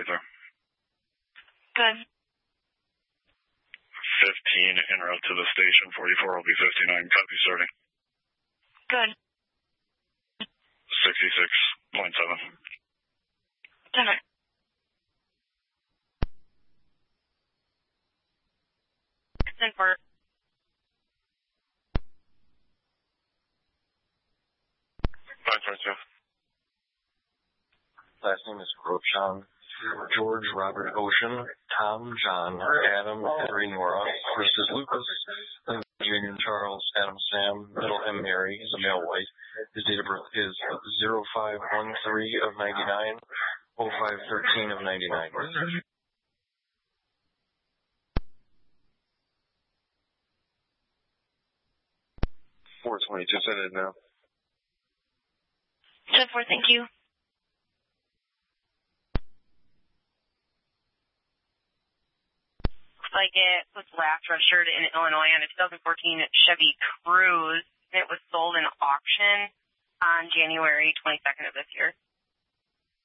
43. Good. 15 en route to the station. 44 will be 59. Copy starting. Good. 66.7. 10. 10-4. Last name is Grosjean. George Robert Ocean, Tom John, Adam Henry Nora, Chris Lucas, Junior Charles, Adam Sam, middle M Mary, is a male white. His date of birth is 0513 of 99, 0513 of 99. 422, set it now. 10-4, thank you. Like it was last registered in Illinois on a 2014 Chevy Cruze. It was sold in auction on January 22nd of this year.